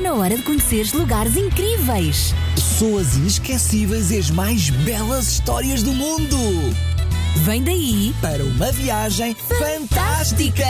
na hora de conheceres lugares incríveis, pessoas inesquecíveis e as mais belas histórias do mundo. Vem daí Para uma viagem fantástica!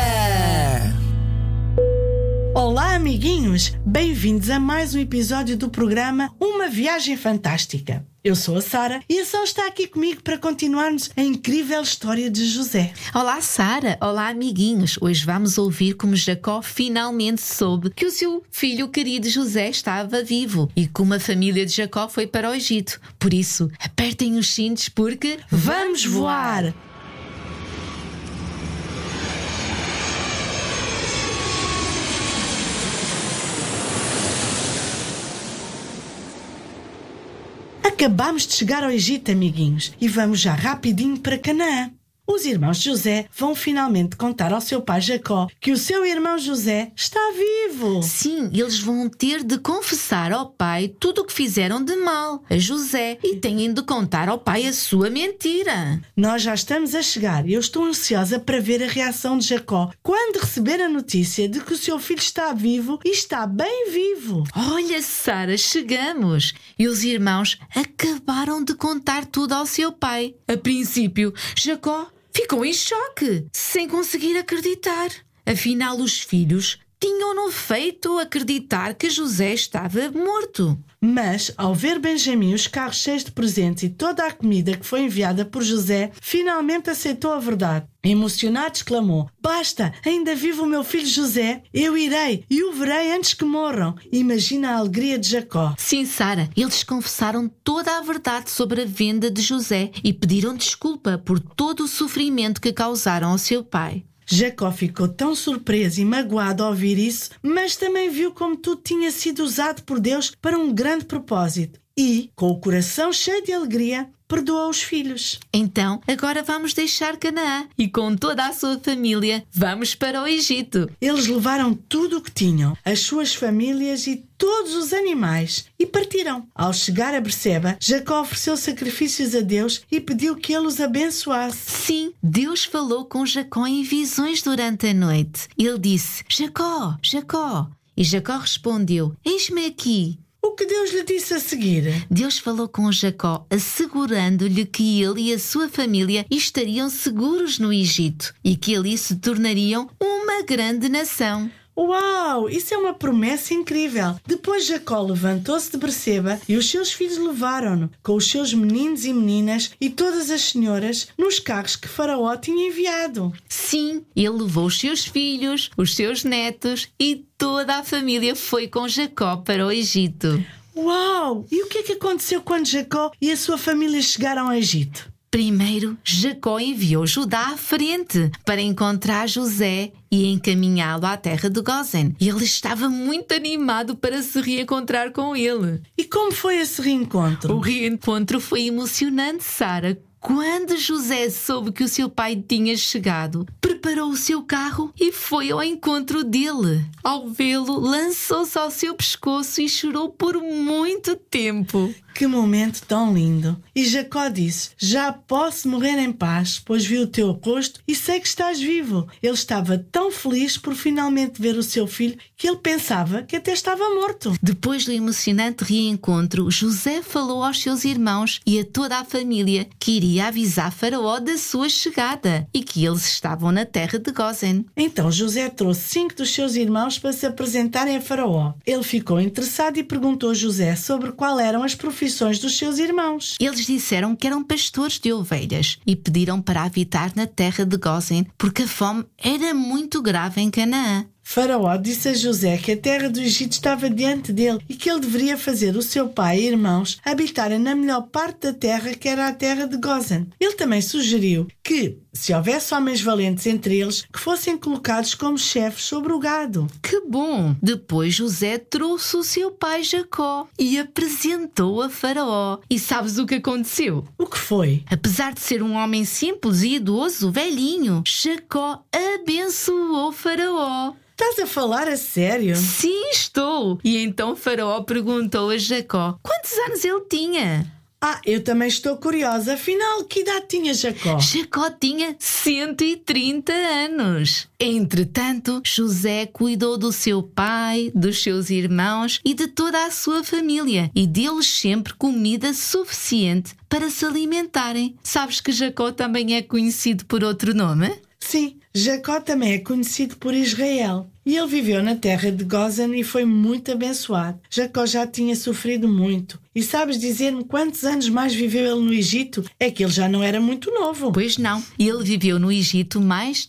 Olá, amiguinhos! Bem-vindos a mais um episódio do programa Uma Viagem Fantástica. Eu sou a Sara e a São está aqui comigo para continuarmos a incrível história de José. Olá, Sara! Olá, amiguinhos! Hoje vamos ouvir como Jacó finalmente soube que o seu filho querido José estava vivo e como a família de Jacó foi para o Egito. Por isso, apertem os cintos porque Vamos voar! Acabamos de chegar ao Egito, amiguinhos, e vamos já rapidinho para Canaã. Os irmãos de José vão finalmente contar ao seu pai Jacó que o seu irmão José está vivo. Sim, eles vão ter de confessar ao pai tudo o que fizeram de mal a José e têm de contar ao pai a sua mentira. Nós já estamos a chegar e eu estou ansiosa para ver a reação de Jacó quando receber a notícia de que o seu filho está vivo e está bem vivo. Olha, Sara, chegamos! E os irmãos acabaram de contar tudo ao seu pai. A princípio, Jacó ficou em choque, sem conseguir acreditar. Afinal, os filhos tinham-no feito acreditar que José estava morto. Mas, ao ver Benjamim os carros cheios de presentes e toda a comida que foi enviada por José, finalmente aceitou a verdade. Emocionado exclamou: "Basta, ainda vive o meu filho José. Eu irei e o verei antes que morram." Imagina a alegria de Jacó. Sim, Sara, eles confessaram toda a verdade sobre a venda de José e pediram desculpa por todo o sofrimento que causaram ao seu pai. Jacó ficou tão surpreso e magoado ao ouvir isso, mas também viu como tudo tinha sido usado por Deus para um grande propósito e, com o coração cheio de alegria, perdoou os filhos. Então, agora vamos deixar Canaã e com toda a sua família vamos para o Egito. Eles levaram tudo o que tinham, as suas famílias e todos os animais, e partiram. Ao chegar a Berseba, Jacó ofereceu sacrifícios a Deus e pediu que ele os abençoasse. Sim, Deus falou com Jacó em visões durante a noite. Ele disse: "Jacó, Jacó." E Jacó respondeu: "Eis-me aqui." O que Deus lhe disse a seguir? Deus falou com Jacó, assegurando-lhe que ele e a sua família estariam seguros no Egito e que ali se tornariam uma grande nação. Uau! Isso é uma promessa incrível. Depois Jacó levantou-se de Berseba e os seus filhos levaram-no, com os seus meninos e meninas e todas as senhoras, nos carros que Faraó tinha enviado. Sim, ele levou os seus filhos, os seus netos e toda a família foi com Jacó para o Egito. Uau! E o que é que aconteceu quando Jacó e a sua família chegaram ao Egito? Primeiro, Jacó enviou Judá à frente para encontrar José e encaminhá-lo à terra de Gósen. Ele estava muito animado para se reencontrar com ele. E como foi esse reencontro? O reencontro foi emocionante, Sara. Quando José soube que o seu pai tinha chegado, preparou o seu carro e foi ao encontro dele. Ao vê-lo, lançou-se ao seu pescoço e chorou por muito tempo. Que momento tão lindo! E Jacó disse: "Já posso morrer em paz, pois vi o teu rosto e sei que estás vivo." Ele estava tão feliz por finalmente ver o seu filho que ele pensava que até estava morto. Depois do emocionante reencontro, José falou aos seus irmãos e a toda a família que iria avisar Faraó da sua chegada e que eles estavam na terra de Gósen. Então José trouxe 5 dos seus irmãos para se apresentarem a Faraó. Ele ficou interessado e perguntou a José sobre qual eram as profissões dos seus irmãos. Eles disseram que eram pastores de ovelhas e pediram para habitar na terra de Gósen porque a fome era muito grave em Canaã. Faraó disse a José que a terra do Egito estava diante dele e que ele deveria fazer o seu pai e irmãos habitarem na melhor parte da terra, que era a terra de Gósen. Ele também sugeriu que, se houvesse homens valentes entre eles, que fossem colocados como chefes sobre o gado. Que bom! Depois José trouxe o seu pai Jacó e apresentou a Faraó. E sabes o que aconteceu? O que foi? Apesar de ser um homem simples e idoso, velhinho, Jacó abençoou Faraó. Estás a falar a sério? Sim, estou. E então Faraó perguntou a Jacó quantos anos ele tinha. Eu também estou curiosa. Afinal, que idade tinha Jacó? Jacó tinha 130 anos. Entretanto, José cuidou do seu pai, dos seus irmãos e de toda a sua família e deu-lhes sempre comida suficiente para se alimentarem. Sabes que Jacó também é conhecido por outro nome? Sim, Jacó também é conhecido por Israel. E ele viveu na terra de Gósen e foi muito abençoado. Jacó já tinha sofrido muito. E sabes dizer-me quantos anos mais viveu ele no Egito? É que ele já não era muito novo. Pois não, ele viveu no Egito mais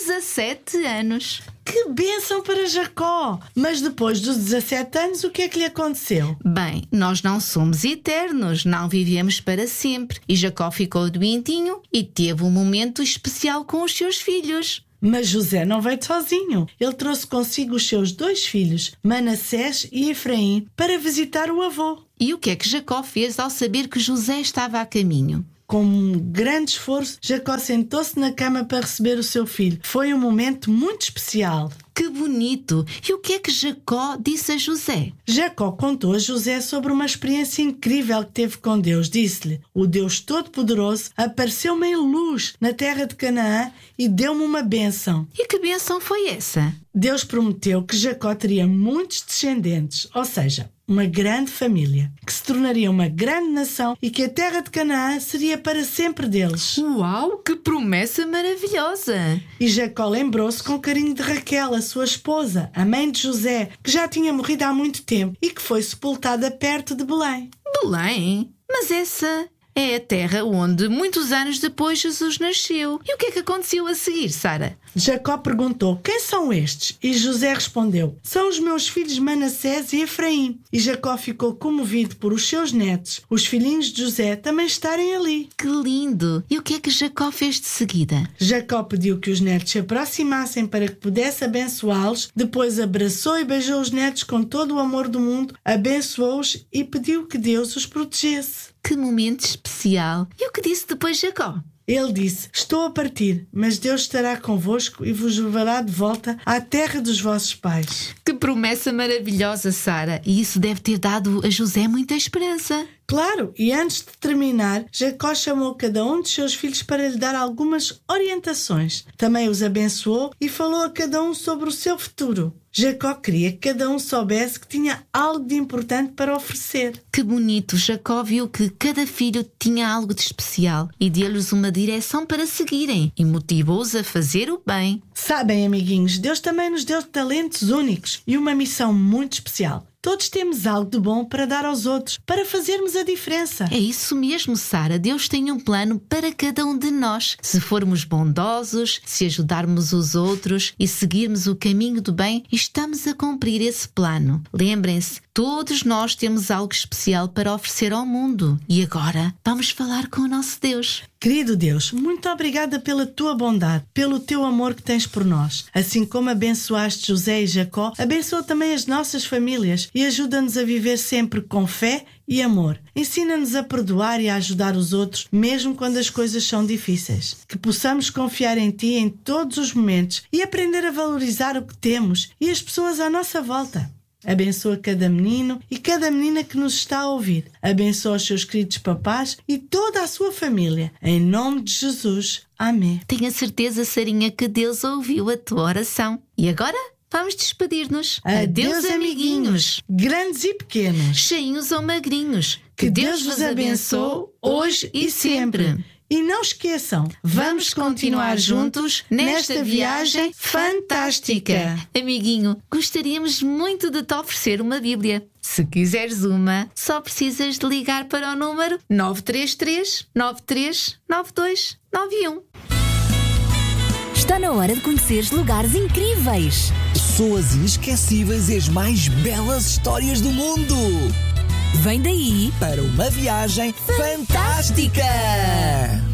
17 anos. Que bênção para Jacó! Mas depois dos 17 anos, o que é que lhe aconteceu? Bem, nós não somos eternos, não vivemos para sempre. E Jacó ficou doentinho e teve um momento especial com os seus filhos. Mas José não veio sozinho. Ele trouxe consigo os seus 2 filhos, Manassés e Efraim, para visitar o avô. E o que é que Jacó fez ao saber que José estava a caminho? Com um grande esforço, Jacó sentou-se na cama para receber o seu filho. Foi um momento muito especial. Que bonito! E o que é que Jacó disse a José? Jacó contou a José sobre uma experiência incrível que teve com Deus. Disse-lhe: o Deus Todo-Poderoso apareceu-me em luz na terra de Canaã e deu-me uma bênção. E que bênção foi essa? Deus prometeu que Jacó teria muitos descendentes, ou seja, uma grande família, que se tornaria uma grande nação e que a terra de Canaã seria para sempre deles. Uau, que promessa maravilhosa! E Jacó lembrou-se com carinho de Raquel, a sua esposa, a mãe de José, que já tinha morrido há muito tempo e que foi sepultada perto de Belém. Belém? Mas essa é a terra onde, muitos anos depois, Jesus nasceu. E o que é que aconteceu a seguir, Sara? Jacó perguntou: quem são estes? E José respondeu: são os meus filhos Manassés e Efraim. E Jacó ficou comovido por os seus netos, os filhinhos de José, também estarem ali. Que lindo! E o que é que Jacó fez de seguida? Jacó pediu que os netos se aproximassem para que pudesse abençoá-los. Depois abraçou e beijou os netos com todo o amor do mundo, abençoou-os e pediu que Deus os protegesse. Que momento especial! E o que disse depois Jacó? Ele disse: estou a partir, mas Deus estará convosco e vos levará de volta à terra dos vossos pais. Que promessa maravilhosa, Sara! E isso deve ter dado a José muita esperança. Claro, e antes de terminar, Jacó chamou cada um de seus filhos para lhe dar algumas orientações. Também os abençoou e falou a cada um sobre o seu futuro. Jacó queria que cada um soubesse que tinha algo de importante para oferecer. Que bonito! Jacó viu que cada filho tinha algo de especial e deu-lhes uma direção para seguirem e motivou-os a fazer o bem. Sabem, amiguinhos, Deus também nos deu talentos únicos e uma missão muito especial. Todos temos algo de bom para dar aos outros, para fazermos a diferença. É isso mesmo, Sara. Deus tem um plano para cada um de nós. Se formos bondosos, se ajudarmos os outros e seguirmos o caminho do bem, estamos a cumprir esse plano. Lembrem-se, todos nós temos algo especial para oferecer ao mundo. E agora, vamos falar com o nosso Deus. Querido Deus, muito obrigada pela tua bondade, pelo teu amor que tens por nós. Assim como abençoaste José e Jacó, abençoa também as nossas famílias e ajuda-nos a viver sempre com fé e amor. Ensina-nos a perdoar e a ajudar os outros, mesmo quando as coisas são difíceis. Que possamos confiar em Ti em todos os momentos e aprender a valorizar o que temos e as pessoas à nossa volta. Abençoa cada menino e cada menina que nos está a ouvir. Abençoa os seus queridos papás e toda a sua família. Em nome de Jesus. Amém. Tenho a certeza, Sarinha, que Deus ouviu a tua oração. E agora vamos despedir-nos. Adeus, amiguinhos, grandes e pequenos, cheinhos ou magrinhos. Que Deus vos abençoe hoje e sempre. E não esqueçam, vamos continuar juntos nesta viagem fantástica. Amiguinho, gostaríamos muito de te oferecer uma Bíblia. Se quiseres uma, só precisas de ligar para o número 933 93 92 91. Está na hora de conheceres lugares incríveis. Pessoas inesquecíveis e as mais belas histórias do mundo. Vem daí Para uma viagem fantástica!